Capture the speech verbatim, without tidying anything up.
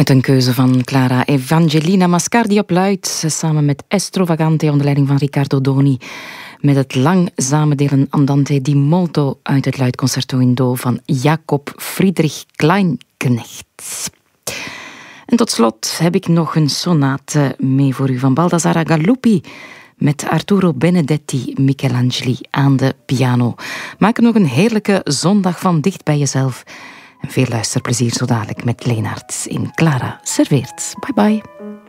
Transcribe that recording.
Met een keuze van Clara Evangelina Mascardi op luid, samen met Estrovagante onder leiding van Riccardo Doni, met het langzame delen Andante di molto uit het luidconcerto in do van Jacob Friedrich Kleinknecht. En tot slot heb ik nog een sonate mee voor u van Baldassare Galuppi met Arturo Benedetti Michelangeli aan de piano. Maak er nog een heerlijke zondag van dicht bij jezelf. En veel luisterplezier zo dadelijk met Leenaert in Clara serveert. Bye bye.